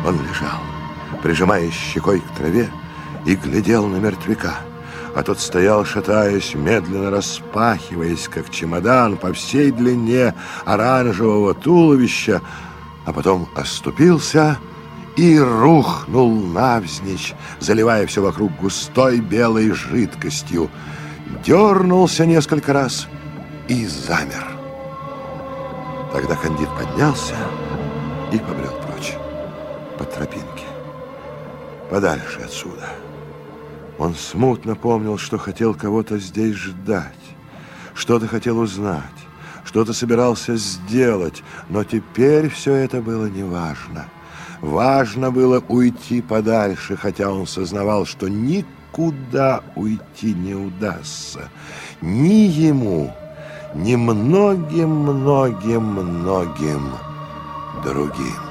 Он лежал, прижимаясь щекой к траве, и глядел на мертвяка. А тот стоял, шатаясь, медленно распахиваясь, как чемодан, по всей длине оранжевого туловища, а потом оступился и рухнул навзничь, заливая все вокруг густой белой жидкостью. Дернулся несколько раз и замер. Тогда Кандид поднялся и побрел прочь по тропинке, подальше отсюда. Он смутно помнил, что хотел кого-то здесь ждать, что-то хотел узнать, что-то собирался сделать, но теперь все это было неважно. Важно было уйти подальше, хотя он сознавал, что никуда уйти не удастся. Ни ему, ни многим другим.